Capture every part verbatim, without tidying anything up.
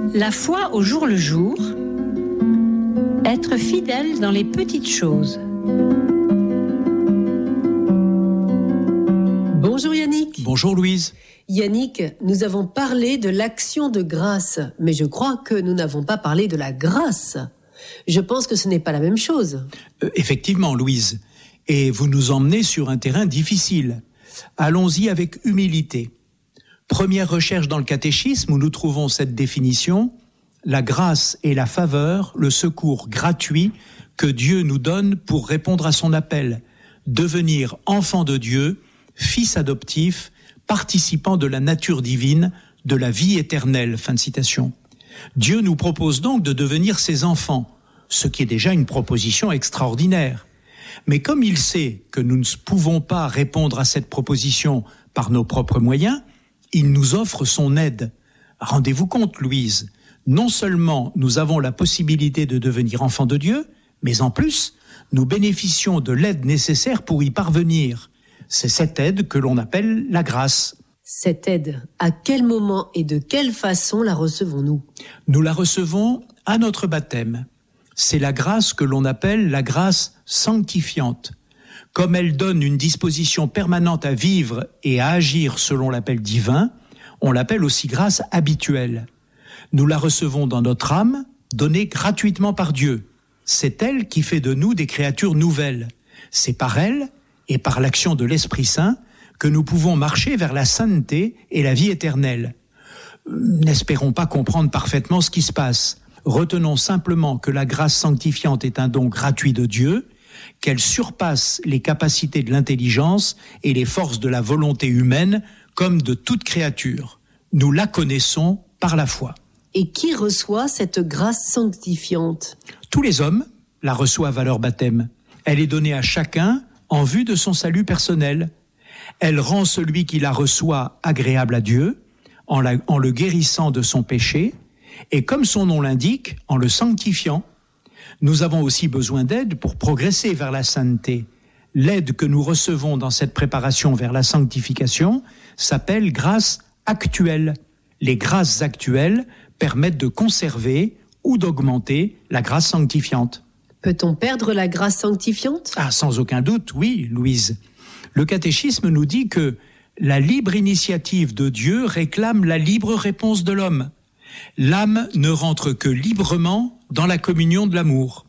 La foi au jour le jour, être fidèle dans les petites choses. Bonjour Yannick. Bonjour Louise. Yannick, nous avons parlé de l'action de grâce, mais je crois que nous n'avons pas parlé de la grâce. Je pense que ce n'est pas la même chose. Euh, effectivement, Louise. Et vous nous emmenez sur un terrain difficile. Allons-y avec humilité. Première recherche dans le catéchisme où nous trouvons cette définition: la grâce est la faveur, le secours gratuit que Dieu nous donne pour répondre à son appel, devenir enfant de Dieu, fils adoptif, participant de la nature divine, de la vie éternelle. Fin de citation. Dieu nous propose donc de devenir ses enfants, ce qui est déjà une proposition extraordinaire. Mais comme il sait que nous ne pouvons pas répondre à cette proposition par nos propres moyens, il nous offre son aide. Rendez-vous compte, Louise, non seulement nous avons la possibilité de devenir enfants de Dieu, mais en plus, nous bénéficions de l'aide nécessaire pour y parvenir. C'est cette aide que l'on appelle la grâce. Cette aide, à quel moment et de quelle façon la recevons-nous ? Nous la recevons à notre baptême. C'est la grâce que l'on appelle la grâce sanctifiante. Comme elle donne une disposition permanente à vivre et à agir selon l'appel divin, on l'appelle aussi grâce habituelle. Nous la recevons dans notre âme, donnée gratuitement par Dieu. C'est elle qui fait de nous des créatures nouvelles. C'est par elle et par l'action de l'Esprit Saint que nous pouvons marcher vers la sainteté et la vie éternelle. N'espérons pas comprendre parfaitement ce qui se passe. Retenons simplement que la grâce sanctifiante est un don gratuit de Dieu, qu'elle surpasse les capacités de l'intelligence et les forces de la volonté humaine comme de toute créature. Nous la connaissons par la foi. Et qui reçoit cette grâce sanctifiante ? Tous les hommes la reçoivent à leur baptême. Elle est donnée à chacun en vue de son salut personnel. Elle rend celui qui la reçoit agréable à Dieu en, la, en le guérissant de son péché et, comme son nom l'indique, en le sanctifiant. Nous avons aussi besoin d'aide pour progresser vers la sainteté. L'aide que nous recevons dans cette préparation vers la sanctification s'appelle grâce actuelle. Les grâces actuelles permettent de conserver ou d'augmenter la grâce sanctifiante. Peut-on perdre la grâce sanctifiante ? Ah, sans aucun doute, oui, Louise. Le catéchisme nous dit que la libre initiative de Dieu réclame la libre réponse de l'homme. L'âme ne rentre que librement dans la communion de l'amour.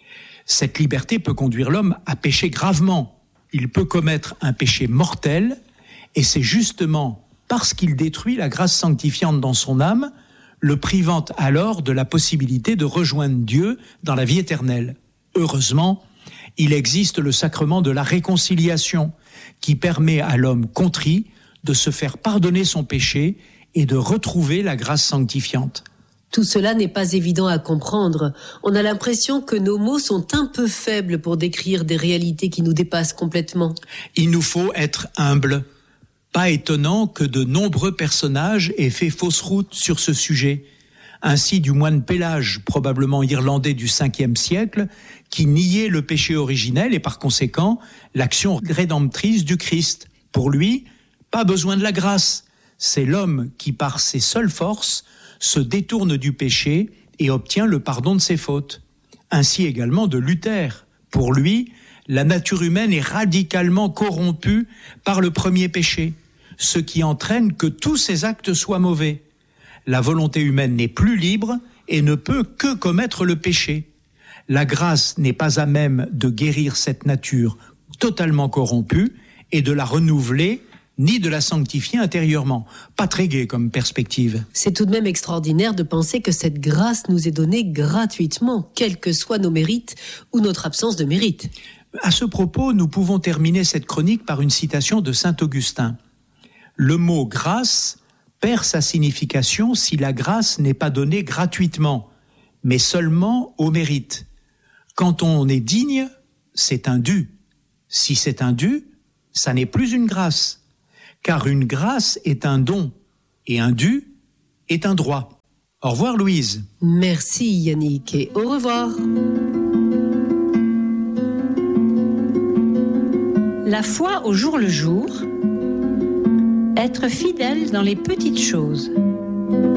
Cette liberté peut conduire l'homme à pécher gravement. Il peut commettre un péché mortel, et c'est justement parce qu'il détruit la grâce sanctifiante dans son âme, le privant alors de la possibilité de rejoindre Dieu dans la vie éternelle. Heureusement, il existe le sacrement de la réconciliation qui permet à l'homme contrit de se faire pardonner son péché et de retrouver la grâce sanctifiante. Tout cela n'est pas évident à comprendre. On a l'impression que nos mots sont un peu faibles pour décrire des réalités qui nous dépassent complètement. Il nous faut être humbles. Pas étonnant que de nombreux personnages aient fait fausse route sur ce sujet. Ainsi du moine Pélage, probablement irlandais du cinquième siècle, qui niait le péché originel et par conséquent l'action rédemptrice du Christ. Pour lui, pas besoin de la grâce. C'est l'homme qui, par ses seules forces, se détourne du péché et obtient le pardon de ses fautes. Ainsi également de Luther. Pour lui, la nature humaine est radicalement corrompue par le premier péché, ce qui entraîne que tous ses actes soient mauvais. La volonté humaine n'est plus libre et ne peut que commettre le péché. La grâce n'est pas à même de guérir cette nature totalement corrompue et de la renouveler, ni de la sanctifier intérieurement. Pas très gai comme perspective. C'est tout de même extraordinaire de penser que cette grâce nous est donnée gratuitement, quels que soient nos mérites ou notre absence de mérite. À ce propos, nous pouvons terminer cette chronique par une citation de saint Augustin. Le mot « grâce » perd sa signification si la grâce n'est pas donnée gratuitement, mais seulement au mérite. Quand on est digne, c'est un dû. Si c'est un dû, ça n'est plus une grâce. Car une grâce est un don, et un dû est un droit. Au revoir Louise. Merci Yannick, et au revoir. La foi au jour le jour, être fidèle dans les petites choses.